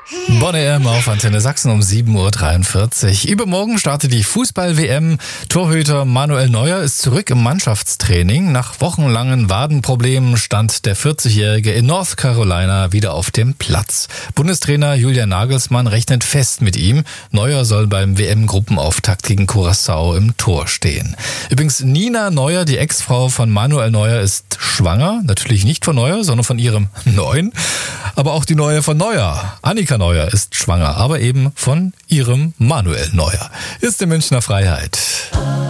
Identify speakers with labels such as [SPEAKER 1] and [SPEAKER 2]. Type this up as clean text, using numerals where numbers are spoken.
[SPEAKER 1] Bonn EM auf Antenne Sachsen um 7.43 Uhr. Übermorgen startet die Fußball-WM. Torhüter Manuel Neuer ist zurück im Mannschaftstraining. Nach wochenlangen Wadenproblemen stand der 40-Jährige in North Carolina wieder auf dem Platz. Bundestrainer Julian Nagelsmann rechnet fest mit ihm. Neuer soll beim WM-Gruppenauftakt gegen Curaçao im Tor stehen. Übrigens, Nina Neuer, die Ex-Frau von Manuel Neuer, ist schwanger. Natürlich nicht von Neuer, sondern von ihrem Neuen. Aber auch die Neue von Neuer, Annika Neuer, ist schwanger, aber eben von ihrem Manuel Neuer. Ist in Münchner Freiheit.